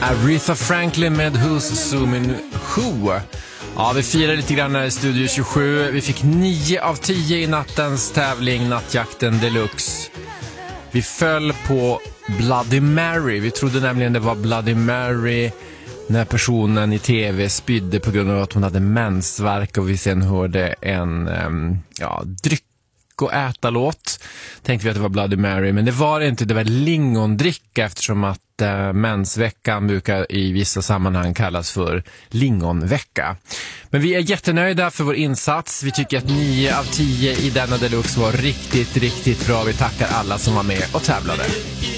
Aretha Franklin med Who's Zooming Who. Ja, vi firar lite grann här i Studio 27. Vi fick 9 av 10 i nattens tävling Nattjakten Deluxe. Vi föll på Bloody Mary. Vi trodde nämligen det var Bloody Mary när personen i tv spydde på grund av att hon hade mensvärk, och vi sen hörde en dryck och äta-låt. Tänkte vi att det var Bloody Mary, men det var det inte. Det var lingondricka, eftersom att mensveckan brukar i vissa sammanhang kallas för lingonvecka. Men vi är jättenöjda för vår insats. Vi tycker att 9 av 10 i denna deluxe var riktigt, riktigt bra. Vi tackar alla som var med och tävlade.